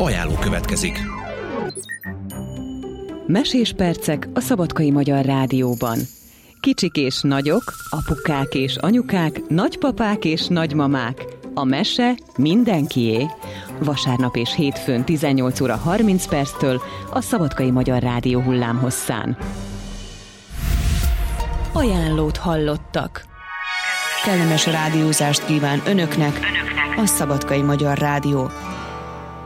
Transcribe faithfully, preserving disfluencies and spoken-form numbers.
Ajánló következik. Mesés percek a Szabadkai Magyar Rádióban. Kicsik és nagyok, apukák és anyukák, nagypapák és nagymamák. A mese mindenkié. Vasárnap és hétfőn tizennyolc óra harminc perctől a Szabadkai Magyar Rádió hullámhosszán. Ajánlót hallottak. Kellemes rádiózást kíván önöknek a Szabadkai Magyar Rádió.